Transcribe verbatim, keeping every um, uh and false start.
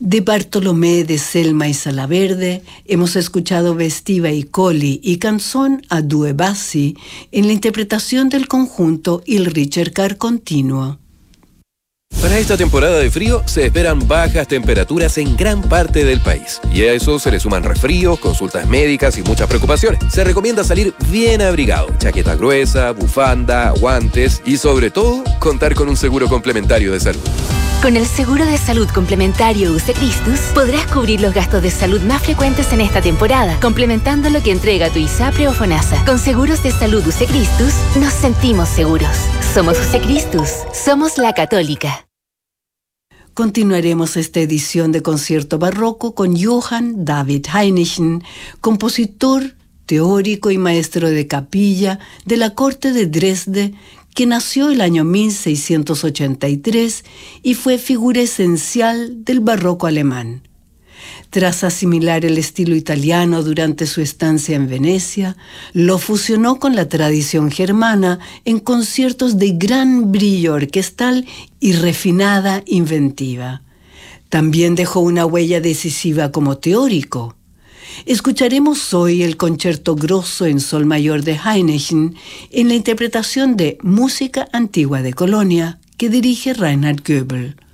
De Bartolomé de Selma y Salaverde hemos escuchado Vestiva y Colli y Canzón a due bassi en la interpretación del conjunto Il Ricercar Continuo. Para esta temporada de frío se esperan bajas temperaturas en gran parte del país. Y a eso se le suman resfríos, consultas médicas y muchas preocupaciones. Se recomienda salir bien abrigado, chaqueta gruesa, bufanda, guantes y sobre todo contar con un seguro complementario de salud. Con el seguro de salud complementario U C Christus podrás cubrir los gastos de salud más frecuentes en esta temporada, complementando lo que entrega tu ISAPRE o FONASA. Con seguros de salud U C Christus nos sentimos seguros. Somos U C Christus, somos la Católica. Continuaremos esta edición de Concierto Barroco con Johann David Heinichen, compositor, teórico y maestro de capilla de la corte de Dresde, que nació el año mil seiscientos ochenta y tres y fue figura esencial del barroco alemán. Tras asimilar el estilo italiano durante su estancia en Venecia, lo fusionó con la tradición germana en conciertos de gran brillo orquestal y refinada inventiva. También dejó una huella decisiva como teórico. Escucharemos hoy el concierto grosso en sol mayor de Heinichen en la interpretación de Música Antigua de Colonia que dirige Reinhard Goebel.